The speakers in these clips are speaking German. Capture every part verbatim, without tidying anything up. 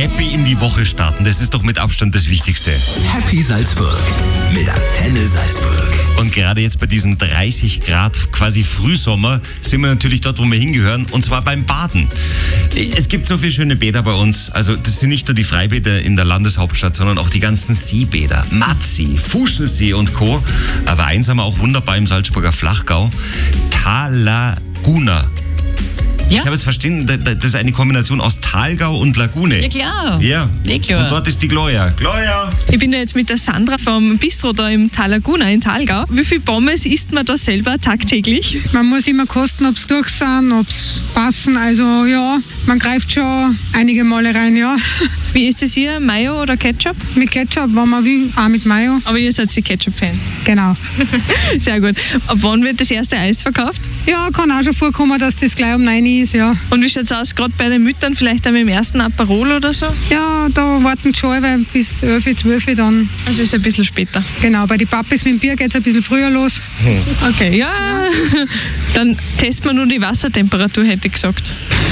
happy in die Woche starten. Das ist doch mit Abstand das Wichtigste. Happy Salzburg mit Antenne Salzburg. Und gerade jetzt bei diesem dreißig Grad quasi Frühsommer sind wir natürlich dort, wo wir hingehören, und zwar beim Baden. Es gibt so viele schöne Bäder bei uns. Also das sind nicht nur die Freibäder in der Landeshauptstadt, sondern auch die ganzen Seebäder. Mattsee, Fuschelsee und Co. Aber eins haben wir auch wunderbar im Salzburger Flachgau. Talaguna. Ja. Ich habe jetzt verstanden, das ist eine Kombination aus Talgau und Lagune. Ja, klar. Ja. Ja, klar. Und dort ist die Gloria. Gloria! Ich bin ja jetzt mit der Sandra vom Bistro da im Talaguna in Talgau. Wie viel Pommes isst man da selber tagtäglich? Man muss immer kosten, ob es durch sind, ob es passen. Also ja, man greift schon einige Male rein, ja. Wie ist es hier? Mayo oder Ketchup? Mit Ketchup, wenn man will, auch mit Mayo. Aber ihr seid die Ketchup-Fans. Genau. Sehr gut. Ab wann wird das erste Eis verkauft? Ja, kann auch schon vorkommen, dass das gleich um neun ist, ja. Und wie schaut es aus, gerade bei den Müttern, vielleicht auch mit dem ersten Aperol oder so? Ja, da warten die schon weil bis elf, zwölf dann. Also ist ein bisschen später. Genau, bei den Papis mit dem Bier geht es ein bisschen früher los. Okay, ja. Dann testen wir nur die Wassertemperatur, hätte ich gesagt.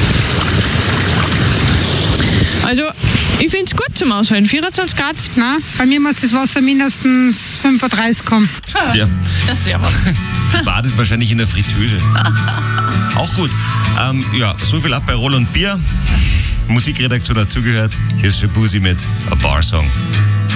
Also, ich finde es gut zum Aushalten. vierundzwanzig Grad. Nein, bei mir muss das Wasser mindestens fünfunddreißig kommen. Ja. Das ist ja was. Die badet wahrscheinlich in der Fritteuse. Auch gut. Ähm, ja, so viel ab bei Roland Bier. Musikredaktion dazugehört. Hier ist Shabuzi mit A Bar Song.